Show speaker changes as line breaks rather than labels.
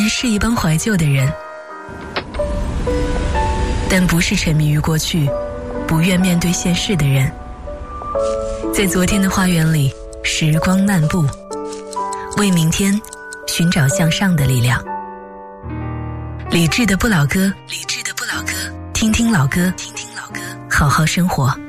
们是一帮怀旧的人，但不是沉迷于过去，不愿面对现实的人。在昨天的花园里，时光漫步，为明天寻找向上的力量。理智的不老歌，听听老歌，好好生活。